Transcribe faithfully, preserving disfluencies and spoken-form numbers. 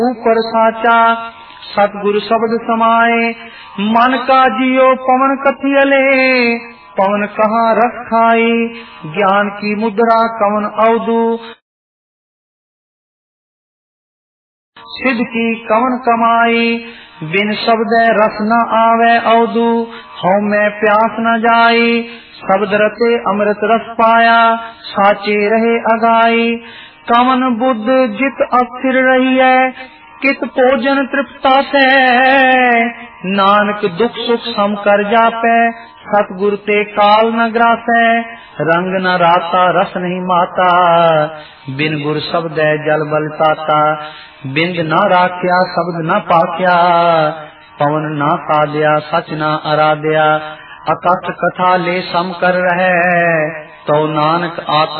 ऊपर साचा सतगुरु शब्द समाए, मन का जियो पवन कथियले, पवन कहाँ रस खाई, ज्ञान की मुद्रा कवन अवधु, सिद्ध की कवन कमाई, बिन शब्द रस न आवे अवधु, हऊ में प्यास न जाई, शब्द रते अमृत रस पाया, साचे रहे अगाई, कवन बुद्ध जित अस्थिर रही है, कित भोजन तृप्ता से, नानक दुख सुख सम कर जापे, सतगुरु ते काल न ग्रासै, रंग न राता रस नहीं माता, बिन गुर शब्द जल बल ताता, बिंद न राख्या शब्द न पाख्या, पवन न साध्या सच न आराध्या, अकथ कथा ले सम कर रहे, तो नानक आत्म